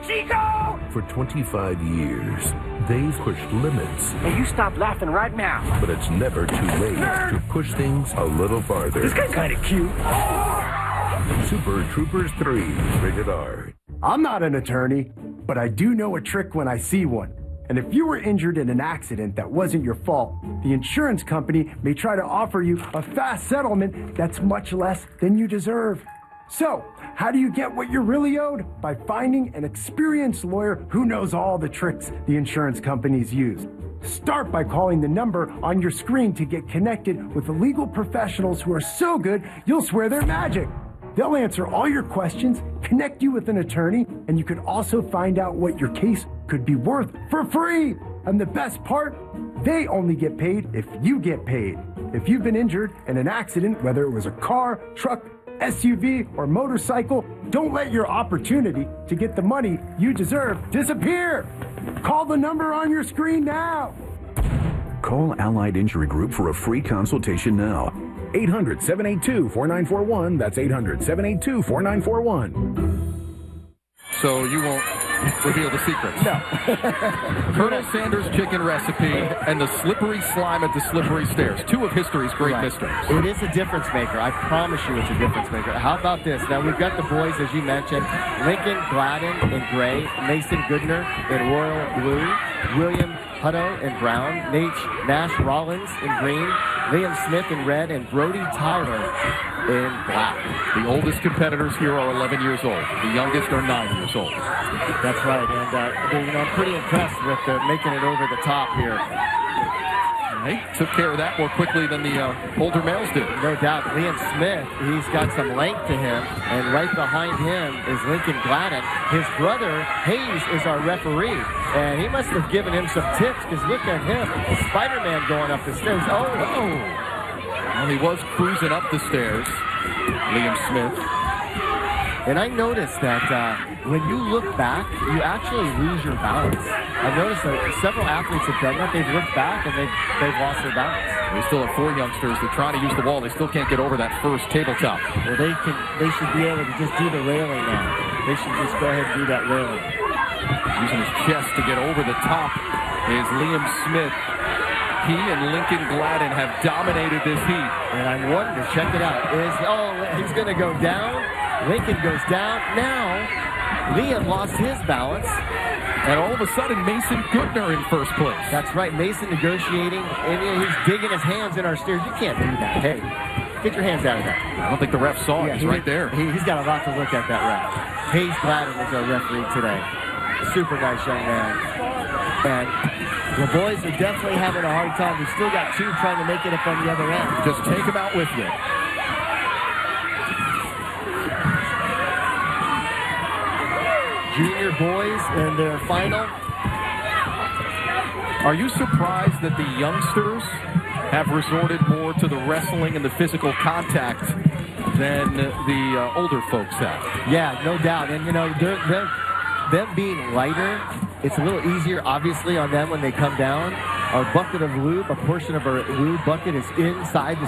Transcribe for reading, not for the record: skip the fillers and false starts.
Chico! For 25 years, they've pushed limits. Hey, you stop laughing right now. But it's never too late to push things a little farther. This guy's kind of cute. Super Troopers 3, rated R. I'm not an attorney, but I do know a trick when I see one. And if you were injured in an accident that wasn't your fault, the insurance company may try to offer you a fast settlement that's much less than you deserve. So, how do you get what you're really owed? By finding an experienced lawyer who knows all the tricks the insurance companies use. Start by calling the number on your screen to get connected with legal professionals who are so good you'll swear they're magic. They'll answer all your questions, connect you with an attorney, and you can also find out what your case could be worth for free. And the best part, they only get paid if you get paid. If you've been injured in an accident, whether it was a car, truck, SUV, or motorcycle, don't let your opportunity to get the money you deserve disappear. Call the number on your screen now. Call Allied Injury Group for a free consultation now. 800-782-4941. That's 800-782-4941. So you won't reveal the secrets. No. Colonel Sanders' chicken recipe and the slippery slime at the slippery stairs. Two of history's great mysteries. It is a difference maker. I promise you it's a difference maker. How about this? Now, we've got the boys, as you mentioned, Lincoln Gladden in gray, Mason Goodner in royal blue, William Hutto in brown, Nash Rollins in green, Liam Smith in red, and Brody Tyler in black. The oldest competitors here are 11 years old. The youngest are 9 years old. That's right, and I'm pretty impressed with making it over the top here. They took care of that more quickly than the older males did. No doubt. Liam Smith, he's got some length to him, and right behind him is Lincoln Gladden. His brother, Hayes, is our referee, and he must have given him some tips, because look at him, Spider-Man going up the stairs. Oh! Well, he was cruising up the stairs, Liam Smith. And I noticed that when you look back, you actually lose your balance. I've noticed that several athletes have done that. They've looked back and they've lost their balance. We still have 4 youngsters. They're trying to use the wall. They still can't get over that first tabletop. Well, they should be able to just do the railing now. They should just go ahead and do that railing. Using his chest to get over the top is Liam Smith. He and Lincoln Gladden have dominated this heat. And I wonder, check it out. He's going to go down. Lincoln goes down. Now, Liam lost his balance. And all of a sudden, Mason Goodner in first place. That's right, Mason negotiating, and he's digging his hands in our stairs. You can't do that. Hey, get your hands out of that. I don't think the ref saw it. He's right there. He's got a lot to look at, that ref. Hayes Gladden is our referee today. Super nice young man. And the boys are definitely having a hard time. We've still got 2 trying to make it up on the other end. Just take them out with you. Junior boys in their final. Are you surprised that the youngsters have resorted more to the wrestling and the physical contact than the older folks have? Yeah, no doubt. And, them being lighter, it's a little easier, obviously, on them when they come down. Our bucket of lube, a portion of our lube bucket is inside the